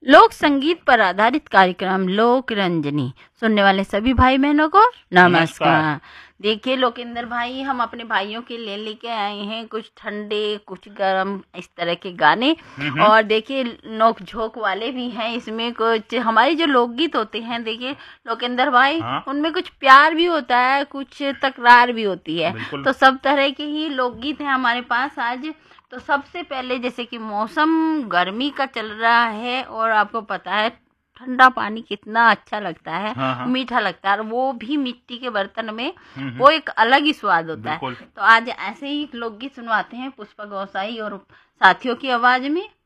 लोक संगीत पर आधारित कार्यक्रम लोक रंजनी सुनने वाले सभी भाई बहनों को नमस्कार। देखिए लोकेंद्र भाई, हम अपने भाइयों के लिए लेके आए हैं कुछ ठंडे कुछ गर्म इस तरह के गाने। और देखिए नोक झोंक वाले भी हैं इसमें। कुछ हमारे जो लोकगीत होते हैं देखिए लोकेंद्र भाई, उनमें कुछ प्यार भी होता है, कुछ तकरार भी होती है। तो सब तरह के ही लोकगीत हैं हमारे पास आज। तो सबसे पहले जैसे कि मौसम गर्मी का चल रहा है और आपको पता है ठंडा पानी कितना अच्छा लगता है, मीठा लगता है, और वो भी मिट्टी के बर्तन में, वो एक अलग ही स्वाद होता है। तो आज ऐसे ही लोकगीत सुनवाते हैं पुष्पा गौसाई और साथियों की आवाज में।